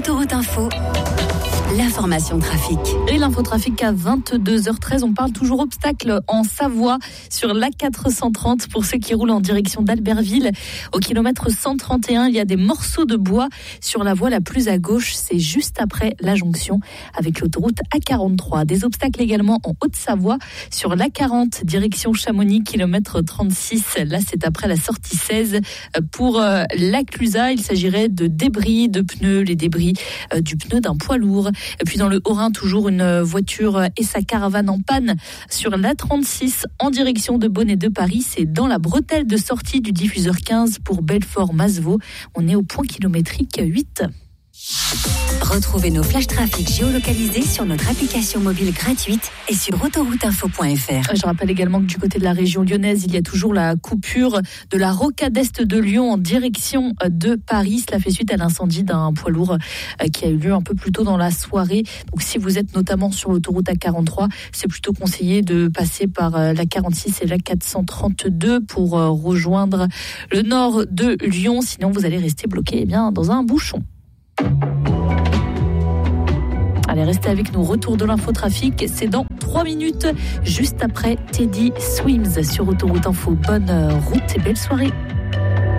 Autoroute Info, l'information trafic. Et l'infotrafic à 22h13, on parle toujours obstacle en Savoie sur l'A430 pour ceux qui roulent en direction d'Albertville. Au kilomètre 131, il y a des morceaux de bois sur la voie la plus à gauche, c'est juste après la jonction avec l'autoroute A43. Des obstacles également en Haute-Savoie sur l'A40 direction Chamonix, kilomètre 36. Là, c'est après la sortie 16 pour la Clusaz. Il s'agirait de débris de pneus, les débris du pneu d'un poids lourd. Et puis dans le Haut-Rhin, toujours une voiture et sa caravane en panne sur l'A36 en direction de Bonnet de Paris. C'est dans la bretelle de sortie du diffuseur 15 pour Belfort-Masevaux. On est au point kilométrique 8. Retrouvez nos flashs trafic géolocalisés sur notre application mobile gratuite et sur autorouteinfo.fr. Je rappelle également que du côté de la région lyonnaise, il y a toujours la coupure de la rocade est de Lyon en direction de Paris. Cela fait suite à l'incendie d'un poids lourd qui a eu lieu un peu plus tôt dans la soirée. Donc si vous êtes notamment sur l'autoroute A43, c'est plutôt conseillé de passer par la 46 et la 432 pour rejoindre le nord de Lyon. Sinon, vous allez rester bloqué dans un bouchon. Allez, restez avec nous. Retour de l'infotrafic, c'est dans 3 minutes, juste après Teddy Swims sur Autoroute Info. Bonne route et belle soirée.